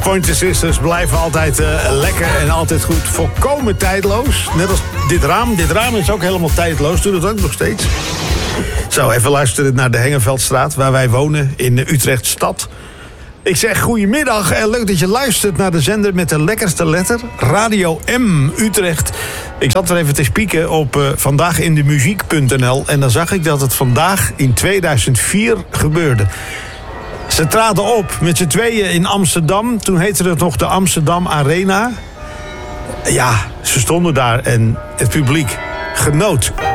Pointer Sisters blijven altijd lekker en altijd goed. Volkomen tijdloos. Net als dit raam. Dit raam is ook helemaal tijdloos. Doe dat ook nog steeds. Zo, even luisteren naar de Hengeveldstraat, waar wij wonen in Utrecht stad. Ik zeg goedemiddag en leuk dat je luistert naar de zender met de lekkerste letter. Radio M Utrecht. Ik zat er even te spieken op vandaagindemuziek.nl en dan zag ik dat het vandaag in 2004 gebeurde. Ze traden op met z'n tweeën in Amsterdam. Toen heette het nog de Amsterdam Arena. Ja, ze stonden daar en het publiek genoot.